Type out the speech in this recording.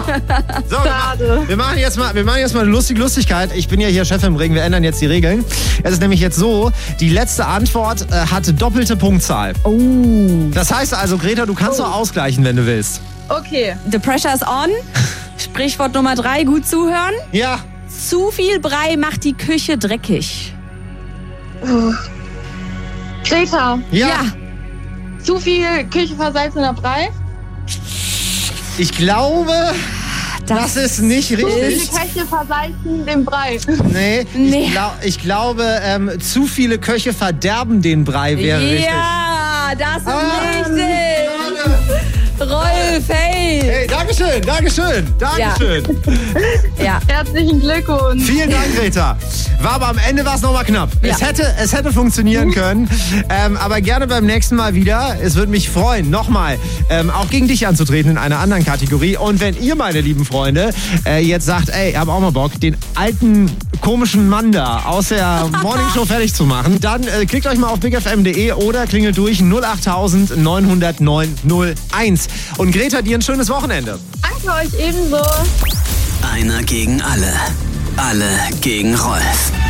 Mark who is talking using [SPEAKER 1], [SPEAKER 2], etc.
[SPEAKER 1] So, wir machen jetzt mal eine Lustigkeit. Ich bin ja hier Chef im Ring, wir ändern jetzt die Regeln. Es ist nämlich jetzt so, die letzte Antwort hat doppelte Punktzahl.
[SPEAKER 2] Oh.
[SPEAKER 1] Das heißt also, Greta, du kannst doch ausgleichen, wenn du willst.
[SPEAKER 3] Okay.
[SPEAKER 2] The pressure is on. Sprichwort Nummer 3, gut zuhören.
[SPEAKER 1] Ja.
[SPEAKER 2] Zu viel Brei macht die Küche dreckig.
[SPEAKER 3] Greta,
[SPEAKER 1] Ja.
[SPEAKER 3] zu viel Küchenversalzener Brei?
[SPEAKER 1] Ich glaube, das ist nicht
[SPEAKER 3] Zu viele
[SPEAKER 1] richtig.
[SPEAKER 3] Köche versalzen den Brei.
[SPEAKER 1] Nee. Ich glaube, zu viele Köche verderben den Brei wäre richtig.
[SPEAKER 2] Ja, das ist richtig. Rolf, hey.
[SPEAKER 1] Hey, Dankeschön.
[SPEAKER 2] Ja.
[SPEAKER 3] Herzlichen Glückwunsch.
[SPEAKER 1] Vielen Dank, Greta. Aber am Ende war es nochmal knapp.
[SPEAKER 2] Ja.
[SPEAKER 1] Es hätte funktionieren können. Aber gerne beim nächsten Mal wieder. Es würde mich freuen, nochmal auch gegen dich anzutreten in einer anderen Kategorie. Und wenn ihr, meine lieben Freunde, jetzt sagt, ey, hab auch mal Bock, den alten komischen Mann da aus der Morningshow fertig zu machen, dann klickt euch mal auf bigfm.de oder klingelt durch 08000 900 901. Und Greta, dir ein schönes Wochenende.
[SPEAKER 3] Danke euch ebenso.
[SPEAKER 4] Einer gegen alle. Alle gegen Rolf.